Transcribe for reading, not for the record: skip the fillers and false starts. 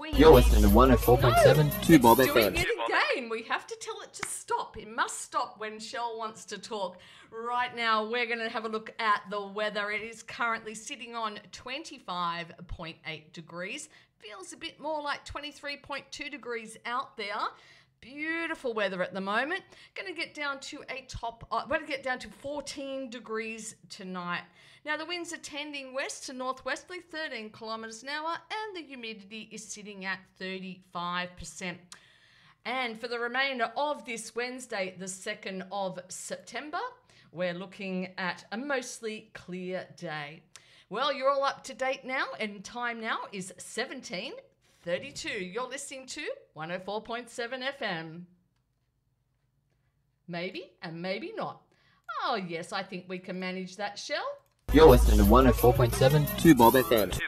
You're listening to 104.7 2 Bob Doing FM. it again. We have to tell it to stop. It must stop when Shell wants to talk. Right now, we're going to have a look at the weather. It is currently sitting on 25.8 degrees. Feels a bit more like 23.2 degrees out there. Beautiful weather at the moment. Going to get down to we're going to get down to 14 degrees tonight. Now the winds are tending west to northwesterly, 13 kilometres an hour, and the humidity is sitting at 35%. And for the remainder of this Wednesday, the 2nd of September, we're looking at a mostly clear day. Well, you're all up to date now, and time now is 17:32. You're listening to 104.7 FM. Maybe and maybe not. Oh, yes, I think we can manage that, Shell. You're listening to 104.7 2 Bob FM.